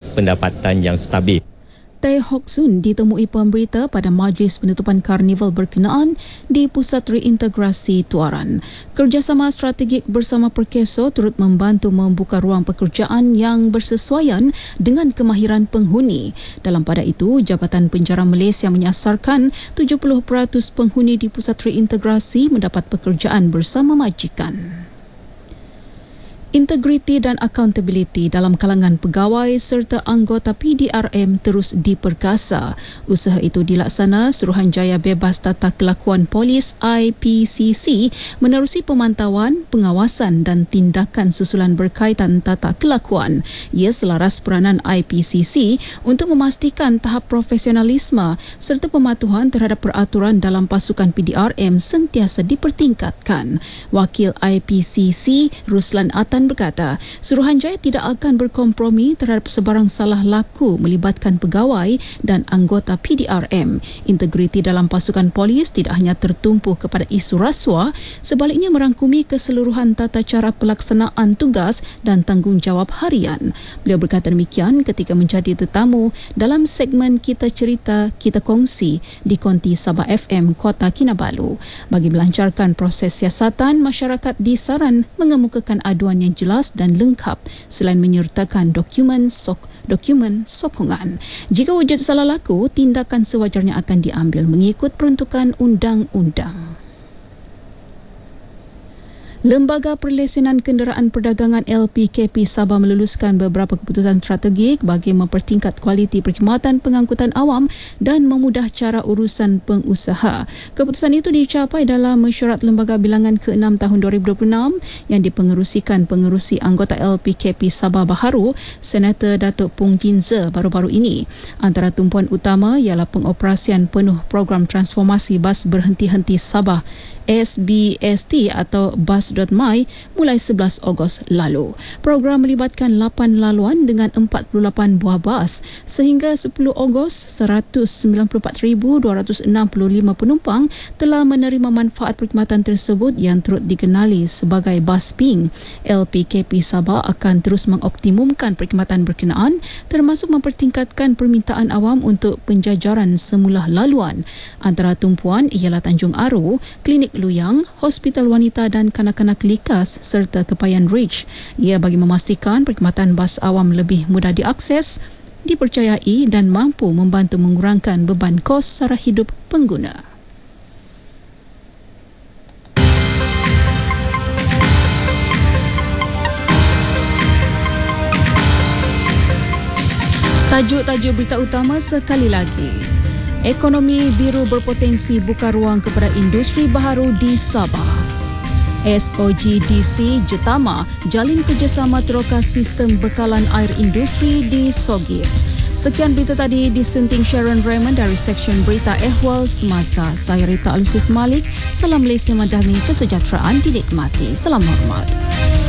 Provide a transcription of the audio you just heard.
pendapatan yang stabil. Tay Hock Soon ditemui pemberita pada majlis penutupan karnival berkenaan di Pusat Reintegrasi Tuaran. Kerjasama strategik bersama Perkeso turut membantu membuka ruang pekerjaan yang bersesuaian dengan kemahiran penghuni. Dalam pada itu, Jabatan Penjara Malaysia menyasarkan 70% penghuni di Pusat Reintegrasi mendapat pekerjaan bersama majikan. Integriti dan accountability dalam kalangan pegawai serta anggota PDRM terus diperkasa. Usaha itu dilaksana Suruhanjaya Bebas Tata Kelakuan Polis IPCC menerusi pemantauan, pengawasan dan tindakan susulan berkaitan tata kelakuan. Ia selaras peranan IPCC untuk memastikan tahap profesionalisme serta pematuhan terhadap peraturan dalam pasukan PDRM sentiasa dipertingkatkan. Wakil IPCC Ruslan Atan berkata, Suruhanjaya tidak akan berkompromi terhadap sebarang salah laku melibatkan pegawai dan anggota PDRM. Integriti dalam pasukan polis tidak hanya tertumpu kepada isu rasuah, sebaliknya merangkumi keseluruhan tata cara pelaksanaan tugas dan tanggungjawab harian. Beliau berkata demikian ketika menjadi tetamu dalam segmen Kita Cerita, Kita Kongsi di Konti Sabah FM, Kota Kinabalu. Bagi melancarkan proses siasatan, masyarakat disaran mengemukakan aduan yang jelas dan lengkap selain menyertakan dokumen sokongan. Jika wujud salah laku, tindakan sewajarnya akan diambil mengikut peruntukan undang-undang. Lembaga Perlesenan Kenderaan Perdagangan LPKP Sabah meluluskan beberapa keputusan strategik bagi mempertingkat kualiti perkhidmatan pengangkutan awam dan memudah cara urusan pengusaha. Keputusan itu dicapai dalam mesyuarat Lembaga Bilangan ke-6 tahun 2026 yang dipengerusikan pengerusi anggota LPKP Sabah Baharu, Senator Datuk Pung Jinze baru-baru ini. Antara tumpuan utama ialah pengoperasian penuh program transformasi bas berhenti-henti Sabah SBST atau Bus.my mulai 11 Ogos lalu. Program melibatkan 8 laluan dengan 48 buah bas. Sehingga 10 Ogos, 194,265 penumpang telah menerima manfaat perkhidmatan tersebut yang turut dikenali sebagai bas pink. LPKP Sabah akan terus mengoptimumkan perkhidmatan berkenaan termasuk mempertingkatkan permintaan awam untuk penjajaran semula laluan. Antara tumpuan ialah Tanjung Aru, Klinik Luyang, Hospital Wanita dan Kanak-kanak Likas serta Kepayan Ridge. Ia bagi memastikan perkhidmatan bas awam lebih mudah diakses, dipercayai dan mampu membantu mengurangkan beban kos sara hidup pengguna. Tajuk-tajuk berita utama sekali lagi. Ekonomi biru berpotensi buka ruang kepada industri baharu di Sabah. SOGDC Jetama jalin kerjasama teroka sistem bekalan air industri di Sogir. Sekian berita tadi disunting Sharon Raymond dari Seksyen Berita Ehwal Semasa. Saya Rita Alusus Malik. Salam Malaysia Madani, kesejahteraan dinikmati. Salam hormat.